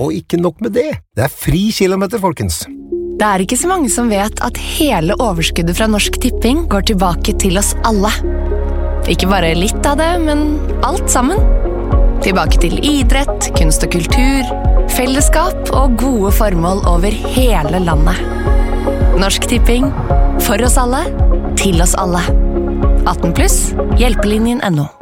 Og ikke nok med det, det fri kilometer, folkens. Det ikke så mange som vet at hele overskuddet fra Norsk Tipping går tilbake til oss alle. Ikke bare litt av det, men alt sammen. Tilbake til idrett, kunst og kultur, fellesskap og gode formål over hele landet. Norsk Tipping, for oss alle, til oss alle. 18+, hjelpelinjen.no.